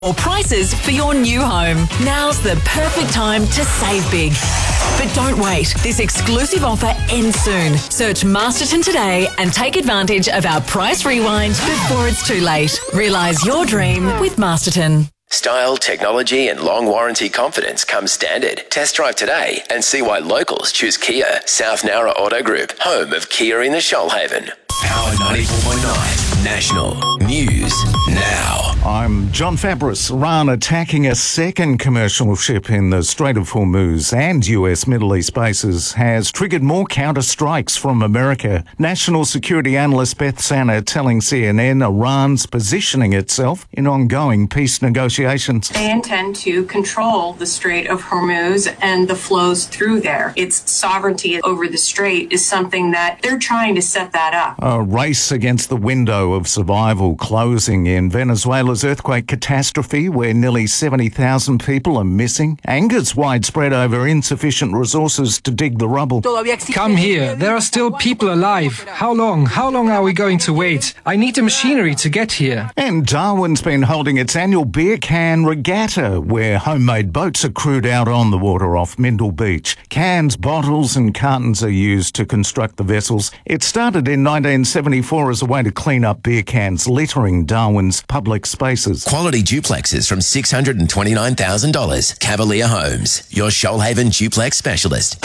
Or prices for your new home. Now's the perfect time to save big. But don't wait. This exclusive offer ends soon. Search Masterton today and take advantage of our price rewind before it's too late. Realise your dream with Masterton. Style, technology and long warranty confidence come standard. Test drive today and see why locals choose Kia. South Nowra Auto Group, home of Kia in the Shoalhaven. Power 94.9 National News Now. I'm John Fabris. Iran attacking a second commercial ship in the Strait of Hormuz and US Middle East bases has triggered more counter-strikes from America. National security analyst Beth Sanner telling CNN Iran's positioning itself in ongoing peace negotiations. They intend to control the Strait of Hormuz and the flows through there. Its sovereignty over the strait is something that they're trying to set that up. A race against the window of survival closing in Venezuela's earthquake catastrophe, where nearly 70,000 people are missing. Anger's widespread over insufficient resources to dig the rubble. Come here. There are still people alive. How long? How long are we going to wait? I need the machinery to get here. And Darwin's been holding its annual beer can regatta, where homemade boats are crewed out on the water off Mindle Beach. Cans, bottles and cartons are used to construct the vessels. It started in 1974 as a way to clean up beer cans littering Darwin's public spaces. Quality duplexes from $629,000. Cavalier Homes, your Shoalhaven duplex specialist.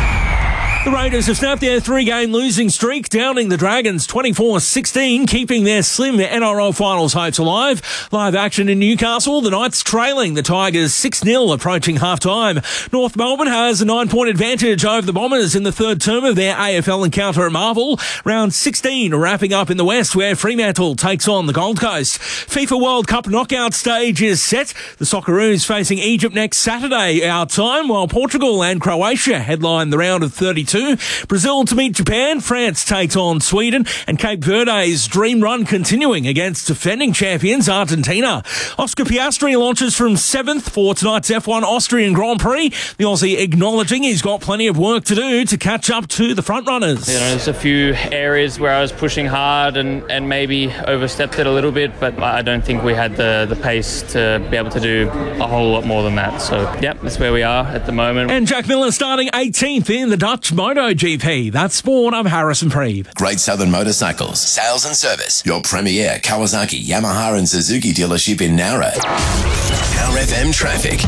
The Raiders have snapped their three-game losing streak, downing the Dragons 24-16, keeping their slim NRL finals hopes alive. Live action in Newcastle, the Knights trailing the Tigers 6-0 approaching half-time. North Melbourne has a 9-point advantage over the Bombers in the third term of their AFL encounter at Marvel. Round 16 wrapping up in the West, where Fremantle takes on the Gold Coast. FIFA World Cup knockout stage is set. The Socceroos facing Egypt next Saturday our time, while Portugal and Croatia headline the round of 32. Brazil to meet Japan, France takes on Sweden, and Cape Verde's dream run continuing against defending champions Argentina. Oscar Piastri launches from 7th for tonight's F1 Austrian Grand Prix. The Aussie acknowledging he's got plenty of work to do to catch up to the front runners. There's a few areas where I was pushing hard and maybe overstepped it a little bit, but I don't think we had the pace to be able to do a whole lot more than that. So, yep, that's where we are at the moment. And Jack Miller starting 18th in the Dutch MotoGP. That's sport. I'm Harrison Preeb. Great Southern Motorcycles, sales and service. Your premier Kawasaki, Yamaha and Suzuki dealership in Nowra. Power FM traffic.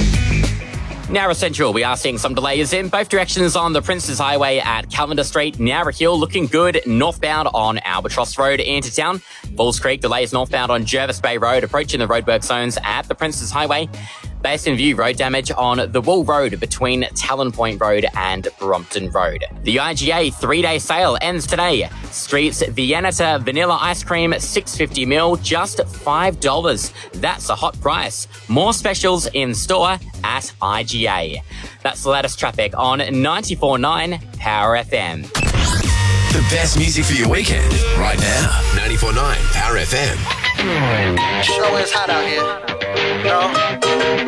Nowra Central, we are seeing some delays in both directions on the Princes Highway at Cavendish Street. Nowra Hill looking good northbound on Albatross Road into town. Falls Creek delays northbound on Jervis Bay Road, approaching the roadwork zones at the Princes Highway. Basin View road damage on the Wool Road between Talon Point Road and Brompton Road. The IGA 3-day sale ends today. Streets Viennetta Vanilla Ice Cream, $6.50 just $5. That's a hot price. More specials in store at IGA. That's the latest traffic on 94.9 Power FM. The best music for your weekend right now. 94.9 Power FM. Sure is hot out here. No.